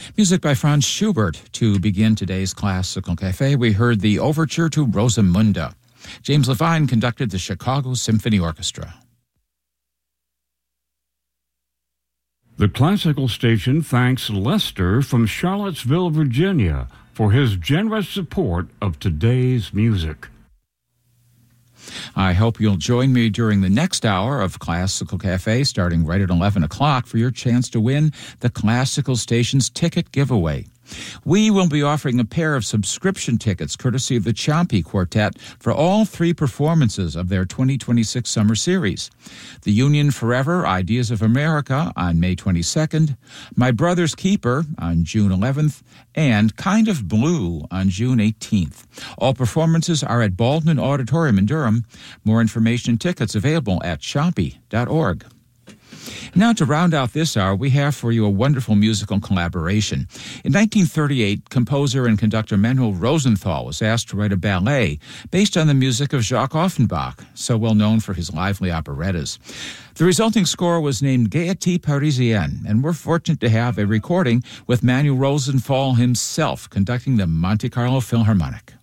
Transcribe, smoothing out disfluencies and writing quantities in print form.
Music by Franz Schubert. To begin today's Classical Cafe, we heard the Overture to Rosamunda. James Levine conducted the Chicago Symphony Orchestra. The Classical Station thanks Lester from Charlottesville, Virginia, for his generous support of today's music. I hope you'll join me during the next hour of Classical Cafe, starting right at 11 o'clock, for your chance to win the Classical Station's ticket giveaway. We will be offering a pair of subscription tickets courtesy of the Ciampi Quartet for all three performances of their 2026 summer series. The Union Forever, Ideas of America on May 22nd, My Brother's Keeper on June 11th, and Kind of Blue on June 18th. All performances are at Baldwin Auditorium in Durham. More information and tickets available at ciampi.org. Now, to round out this hour, we have for you a wonderful musical collaboration. In 1938, composer and conductor Manuel Rosenthal was asked to write a ballet based on the music of Jacques Offenbach, so well known for his lively operettas. The resulting score was named Gaieté Parisienne, and we're fortunate to have a recording with Manuel Rosenthal himself conducting the Monte Carlo Philharmonic.